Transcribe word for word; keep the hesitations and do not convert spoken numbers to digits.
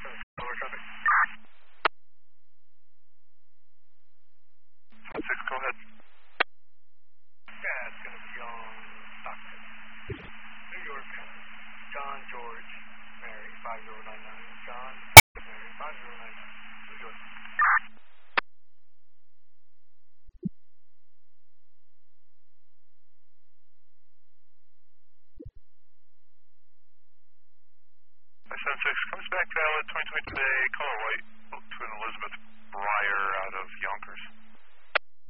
Lower traffic. five six, go ahead. Yeah, it's going to be on Stockton. New York. John George Mary five zero nine nine. John Mary five zero nine nine. New York. five seven six comes back valid twenty twenty today, color white, Twin Elizabeth Breyer out of Yonkers.